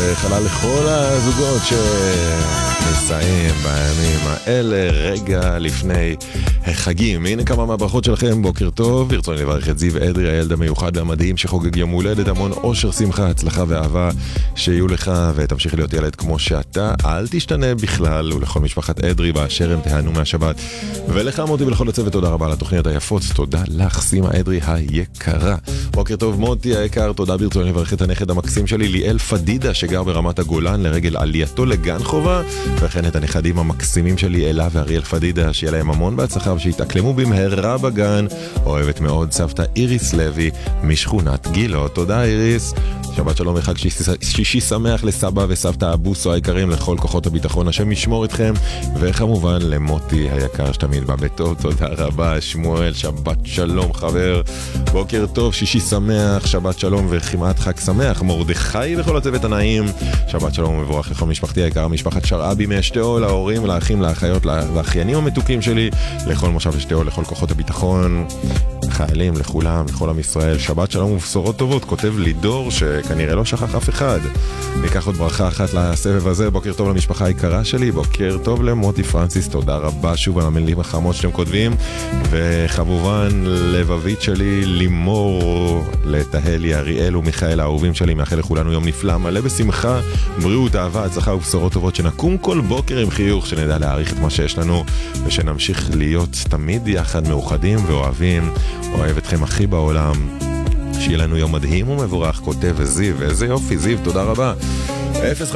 וחלל לכל הזוגות שנסעים בימים האלה רגע לפני החגים. הנה כמה מהברכות שלכם, בוקר טוב. ברצוני לברך את זיו אדרי, הילד המיוחד והמדהים שחוגג יום הולדת, המון אושר, שמחה, הצלחה ואהבה שיהיו לך, ותמשיך להיות ילד כמו שאתה, אל תשתנה בכלל. ולכל משפחת אדרי באשר הם תהנו מהשבת, ולך מוטי ולכל הצוות תודה רבה על התוכניות היפות. תודה לך סימה אדרי היקרה. בוקר טוב מוטי היקר, תודה. ברצוני לברך את הנכד המקסים שלי ליאל פדידה שגר ברמת הגולן לרגל עלייתו לגן חובה, וכן את הנכדים המקסימים שלי אלה ואריאל פדידה, שיהיה להם המון בהצלחה ושיתאקלמו במהרה בגן. אוהבת מאוד סבתא איריס לוי משכונת גילה. תודה איריס. שבת שלום וחג שישי שמח לסבא וסבתא אבוסו היקרים, לכל כוחות הביטחון השם ישמור אתכם, וכמובן למוטי היקר שתמיד בא בטוב. תודה רבה שמואל, שבת שלום חבר, בוקר טוב, שישי שמח, שבת שלום וכמעט חג שמח. מרדכי וכל הצוות הנעים, שבת שלום ומבורך לכל משפחתי היקר, משפחת שרעבי מאשתאול, להורים, לאחים, לאחיות, לאחיינים המתוקים שלי, לכל מושב אשתאול, לכל כוחות הביטחון, חיילים, לכולם, לכל עם ישראל, שבת שלום ובשורות טובות. כותב לי דור שכנראה לא שכח אף אחד. ניקח עוד ברכה אחת לסבב הזה. בוקר טוב למשפחה היקרה שלי, בוקר טוב למוטי פרנסיס, תודה רבה שוב על המילים החמות שאתם כותבים, וכמובן לבבית שלי לימור, לתהלי, אריאל ומיכאל האהובים שלי, מאחל לכולנו יום נפלא מלא בשמחה, בריאות, אהבה, הצלחה ובשורות טובות, שנקום כל בוקר עם חיוך, שנדע להעריך את מה שיש לנו, ושנמשיך להיות תמיד יחד מאוחדים ואוהבים. אוהב אתכם הכי בעולם, שיהיה לנו יום מדהים ומבורך. כותב זיו, איזה יופי זיו, תודה רבה. 050-2555-101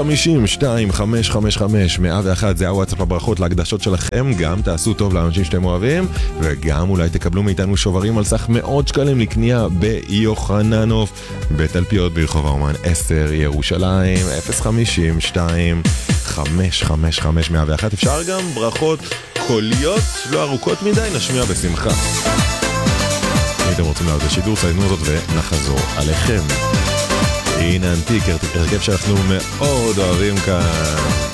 זה הוואטסאפ הברכות להקדשות שלכם. גם תעשו טוב לאנשים שאתם אוהבים, וגם אולי תקבלו מאיתנו שוברים על סך 100 שקלים לקנייה ביוחננוף בתלפיות ברחוב האומן 10 ירושלים. 050-2555-101. אפשר גם ברכות קוליות לא ארוכות מדי, נשמיע בשמחה. אם אתם רוצים לעוד לשידור, סיידנו זאת ונחזור עליכם. הנה אנטיק, הרכב שאנחנו מאוד אוהבים כאן.